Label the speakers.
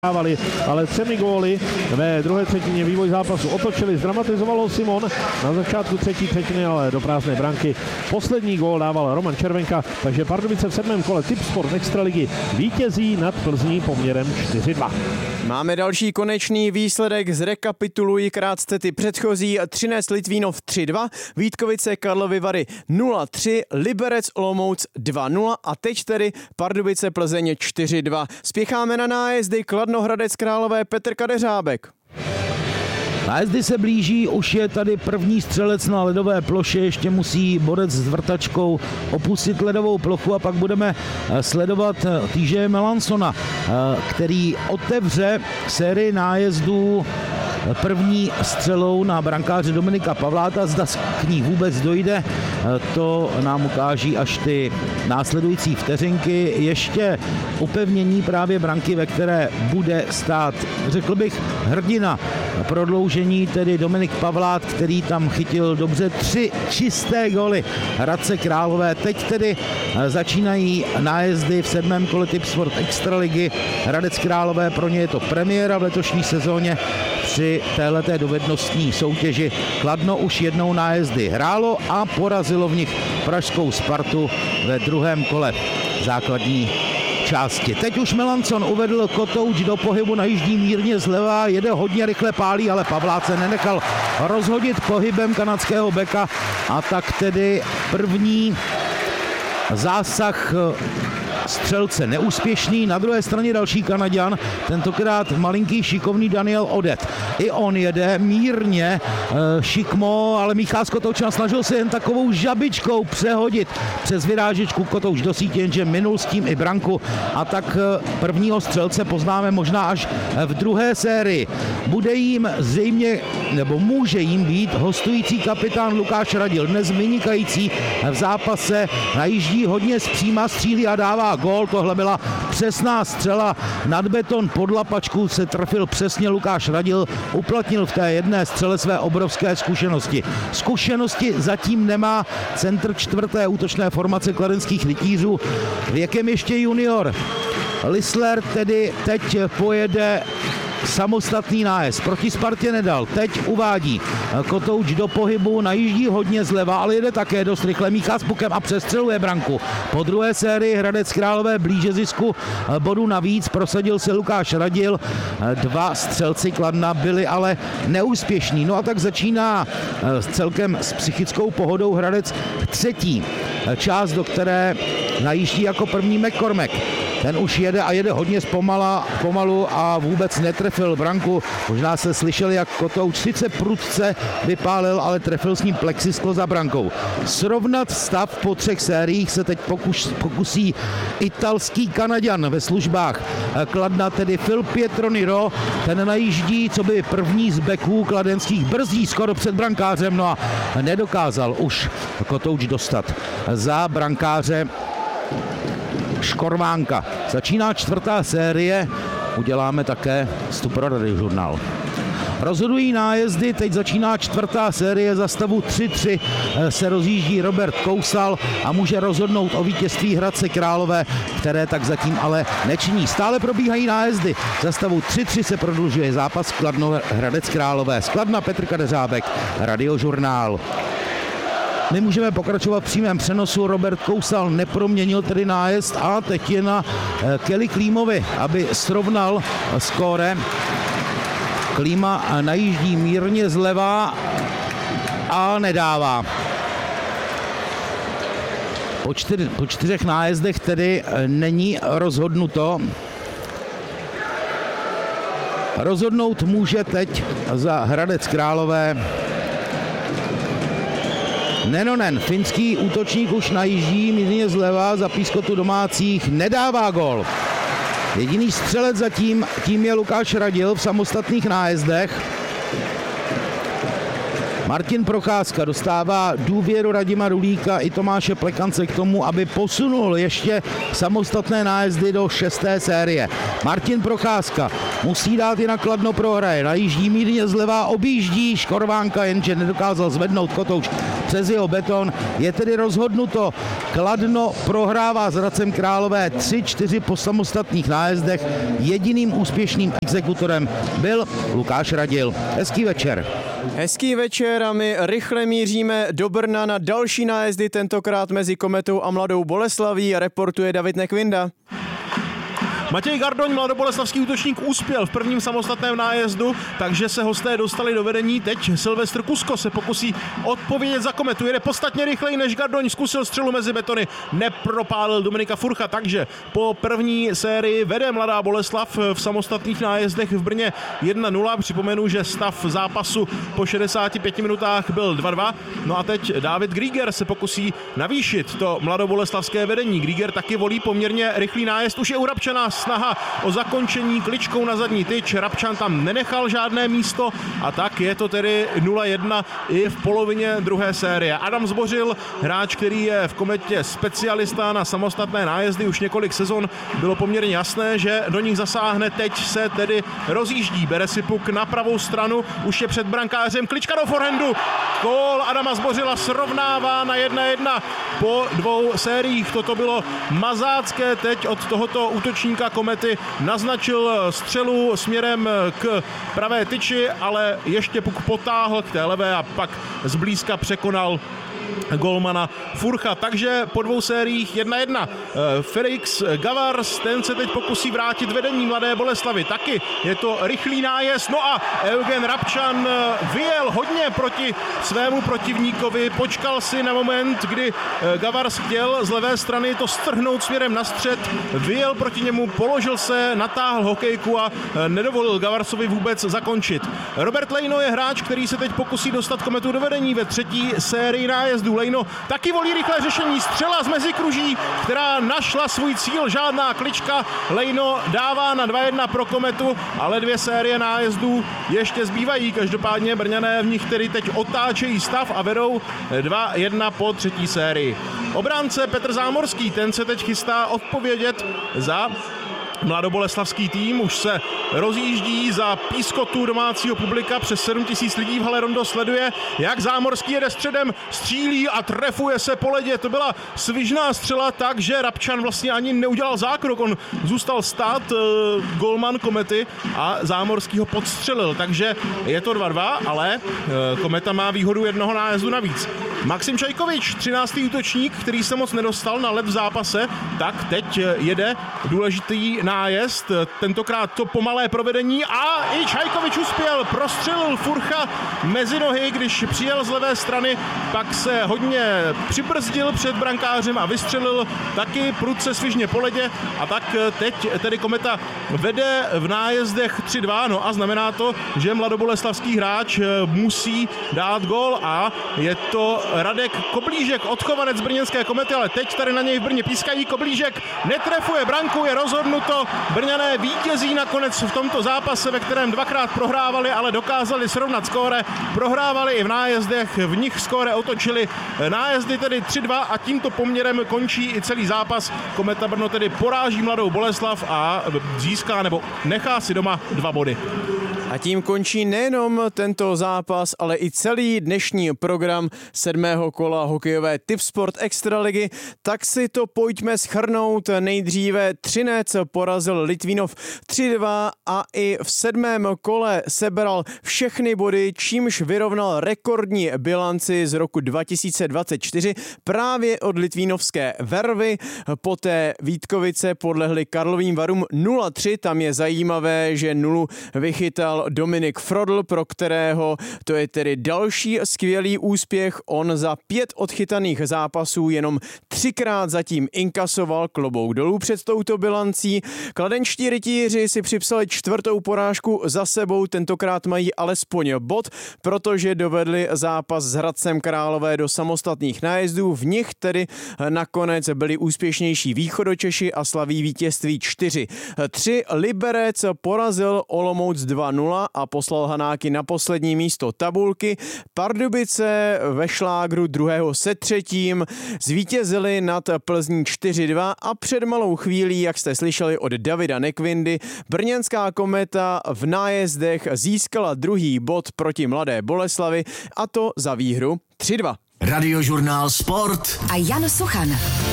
Speaker 1: Ale 3 góly ve druhé třetině vývoj zápasu otočili, zdramatizoval Simon na začátku třetí třetiny, ale do prázdné branky. Poslední gól dával Roman Červenka, takže Pardubice v 7. kole Tipsport Extraligy vítězí nad Plzní poměrem 4-2.
Speaker 2: Máme další konečný výsledek, zrekapituluji krátce ty předchozí. Třinec Litvínov 3-2, Vítkovice Karlovy Vary 0-3, Liberec Olomouc 2-0 a teď tedy Pardubice Plzeň 4-2. Spěcháme na nájezdy Kladno Hradec Králové, Petr Kadeřábek.
Speaker 3: Nájezdy se blíží, už je tady první střelec na ledové ploše, ještě musí borec s vrtačkou opustit ledovou plochu a pak budeme sledovat TJ Melansona, který otevře sérii nájezdů první střelou na brankáře Dominika Pavláta. Zda k ní vůbec dojde, to nám ukáží až ty následující vteřinky. Ještě upevnění právě branky, ve které bude stát, řekl bych, hrdina prodloužení, tedy Dominik Pavlát, který tam chytil dobře 3 čisté góly Hradce Králové. Teď tedy začínají nájezdy v 7. kole Tipsport Extraligy. Hradec Králové, pro ně je to premiéra v letošní sezóně při téhleté dovednostní soutěži. Kladno už jednou nájezdy hrálo a porazilo v nich pražskou Spartu ve 2. kole základní části. Teď už Melanson uvedl kotouč do pohybu, najíždí mírně zleva, jede hodně rychle, pálí, ale Pavlát se nenechal rozhodit pohybem kanadského beka a tak tedy první zásah střelce neúspěšný. Na druhé straně další Kanaďan, tentokrát malinký šikovný Daniel Odet. I on jede mírně šikmo, ale Michal Kotouč snažil se jen takovou žabičkou přehodit přes vyrážečku Kotouč do sítě, jenže minul s tím i branku a tak prvního střelce poznáme možná až v druhé sérii. Bude jim zřejmě, nebo může jim být hostující kapitán Lukáš Radil, dnes vynikající v zápase, najíždí hodně zpříma, střílí a dává gól. Tohle byla přesná střela nad beton, pod lapačku se trefil přesně Lukáš Radil, uplatnil v té jedné střele své obrovské zkušenosti. Zkušenosti zatím nemá centr 4. útočné formace kladenských rytířů, věkem ještě junior. Lisler tedy teď pojede samostatný nájezd. Proti Spartě nedal. Teď uvádí Kotouč do pohybu, najíždí hodně zleva, ale jede také dost rychle. Míchá s pukem a přestřeluje branku. Po druhé sérii Hradec Králové blíže zisku bodu navíc. Prosadil se Lukáš Radil. 2 střelci Kladna byli ale neúspěšní. No a tak začíná celkem s psychickou pohodou Hradec třetí část, do které najíždí jako první McCormack. Ten už jede a jede hodně pomalu a vůbec netrefil branku. Možná se slyšeli, jak Kotouč sice prudce vypálil, ale trefil s ním plexisklo za brankou. Srovnat stav po 3 sériích se teď pokusí italský Kanaďan ve službách Kladna, tedy Phil Pietroniro. Ten najíždí, co by první z beků kladenských, brzdí skoro před brankářem, no a nedokázal už Kotouč dostat za brankáře Škorvánka. Začíná 4. série, uděláme také vstup pro Radiožurnál. Rozhodují nájezdy, teď začíná 4. série, za stavu 3-3 se rozjíždí Robert Kousal a může rozhodnout o vítězství Hradce Králové, které tak zatím ale nečiní. Stále probíhají nájezdy, za stavu 3-3 se prodlužuje zápas Kladno Hradec Králové. Z Kladna Petr Kadeřábek, Radiožurnál. My můžeme pokračovat v přímém přenosu. Robert Kousal neproměnil tedy nájezd a teď je na Kelly Klímovi, aby srovnal skóre. Klíma najíždí mírně zleva a nedává. Po 4 nájezdech tedy není rozhodnuto. Rozhodnout může teď za Hradec Králové Nenonen, finský útočník už najíždí mírně zleva, za pískotu domácích nedává gól. Jediný střelec zatím, tím je Lukáš Radil v samostatných nájezdech. Martin Procházka dostává důvěru Radima Rulíka i Tomáše Plekance k tomu, aby posunul ještě samostatné nájezdy do 6. série. Martin Procházka musí dát i na Kladno prohraje. Najíždí mírně zleva, objíždí Škorvánka, jenže nedokázal zvednout Kotouč přes jeho beton. Je tedy rozhodnuto. Kladno prohrává s Hradcem Králové 3-4 po samostatných nájezdech. Jediným úspěšným exekutorem byl Lukáš Radil. Hezký večer.
Speaker 2: Hezký večer a my rychle míříme do Brna na další nájezdy, tentokrát mezi Kometou a Mladou Boleslaví, reportuje David Nekvinda.
Speaker 4: Matěj Gardoň, mladoboleslavský útočník, uspěl v prvním samostatném nájezdu, takže se hosté dostali do vedení. Teď Silvestr Kusko se pokusí odpovědět za Kometu. Jede podstatně rychleji než Gardoň, zkusil střelu mezi betony, nepropálil Dominika Furcha, takže po první sérii vede Mladá Boleslav v samostatných nájezdech v Brně 1-0. Připomenu, že stav zápasu po 65 minutách byl 2-2. No a teď David Grieger se pokusí navýšit to mladoboleslavské vedení. Grieger taky volí poměrně rychlý nájezd, už je u Rabčana snaha o zakončení kličkou na zadní tyč. Rabčan tam nenechal žádné místo a tak je to tedy 0-1 i v polovině druhé série. Adam Zbořil, hráč, který je v Kometě specialista na samostatné nájezdy už několik sezon, bylo poměrně jasné, že do nich zasáhne. Teď se tedy rozjíždí, bere si puk na pravou stranu, už je před brankářem, klička do forehandu. Gól Adama Zbořila srovnává na 1-1 po dvou sériích. Toto bylo mazácké. Teď od tohoto útočníka Komety naznačil střelu směrem k pravé tyči, ale ještě puk potáhl k té levé a pak zblízka překonal golmana Furcha, takže po dvou sériích 1-1. Felix Gavars, ten se teď pokusí vrátit vedení Mladé Boleslavy. Taky je to rychlý nájezd. No a Eugen Rabčan vyjel hodně proti svému protivníkovi. Počkal si na moment, kdy Gavars chtěl z levé strany to strhnout směrem na střed. Vyjel proti němu, položil se, natáhl hokejku a nedovolil Gavarsovi vůbec zakončit. Robert Lejno je hráč, který se teď pokusí dostat Kometu do vedení ve třetí sérii nájezdu. Lejno taky volí rychlé řešení, střela z mezikruží, která našla svůj cíl, žádná klička. Lejno dává na 2-1 pro Kometu, ale dvě série nájezdů ještě zbývají. Každopádně Brňané v nich tedy teď otáčejí stav a vedou 2-1 po třetí sérii. Obránce Petr Zámorský, ten se teď chystá odpovědět za mladoboleslavský tým, už se rozjíždí za pískotu domácího publika, přes 7 000 lidí v hale Rondo sleduje, jak Zámorský jede středem, střílí a trefuje se po ledě. To byla svižná střela, takže Rabčan vlastně ani neudělal zákrok, on zůstal stát, golman Komety, a Zámorský ho podstřelil, takže je to 2-2, ale Kometa má výhodu jednoho nájezdu navíc. Maxim Čajkovič, 13. útočník, který se moc nedostal na led v zápase, tak teď jede důležitý nájezd, tentokrát to pomalé provedení a i Čajkovič uspěl, prostřelil Furcha mezi nohy, když přijel z levé strany, pak se hodně přibrzdil před brankářem a vystřelil taky prudce svižně po ledě a tak teď tedy Kometa vede v nájezdech 3-2, no a znamená to, že mladoboleslavský hráč musí dát gól a je to Radek Koblížek, odchovanec brněnské Komety, ale teď tady na něj v Brně pískají. Koblížek netrefuje branku, je rozhodnuto. Brňané vítězí nakonec v tomto zápase, ve kterém dvakrát prohrávali, ale dokázali srovnat skóre. Prohrávali i v nájezdech, v nich skóre otočili. Nájezdy tedy 3-2 a tímto poměrem končí i celý zápas. Kometa Brno tedy poráží Mladou Boleslav a získá nebo nechá si doma 2 body.
Speaker 2: A tím končí nejenom tento zápas, ale i celý dnešní program 7. kola hokejové Tipsport Extraligy. Tak si to pojďme shrnout. Nejdříve Třinec porazil Litvínov 3-2 a i v 7. kole sebral všechny body, čímž vyrovnal rekordní bilanci z roku 2024 právě od litvínovské Vervy. Poté Vítkovice podlehly Karlovým Varům 0-3. Tam je zajímavé, že 0 vychytal Dominik Frodl, pro kterého to je tedy další skvělý úspěch. On za 5 odchytaných zápasů jenom 3krát zatím inkasoval, klobouk dolů před touto bilancí. Kladenčtí rytíři si připsali 4. porážku za sebou, tentokrát mají alespoň bod, protože dovedli zápas s Hradcem Králové do samostatných nájezdů. V nich tedy nakonec byli úspěšnější Východočeši a slaví vítězství 4-3. Liberec porazil Olomouc 2-0 a poslal Hanáky na poslední místo tabulky. Pardubice ve šlágru druhého se třetím zvítězili nad Plzní 4-2 a před malou chvílí, jak jste slyšeli od Davida Nekvindy, brněnská Kometa v nájezdech získala druhý bod proti Mladé Boleslavi, a to za výhru 3-2.
Speaker 5: Radiožurnál Sport
Speaker 6: a Jan Suchan.